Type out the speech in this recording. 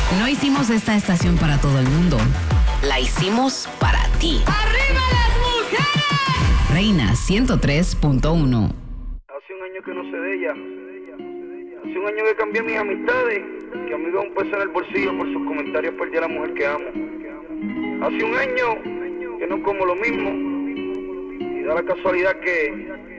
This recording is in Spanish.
No hicimos esta estación para todo el mundo. La hicimos para ti. ¡Arriba las mujeres! Reina 103.1. Hace un año que no sé de ella. Hace un año que cambié mis amistades. Que amigo un peso en el bolsillo por sus comentarios perdí a la mujer que amo. Hace un año que no como lo mismo. Y da la casualidad que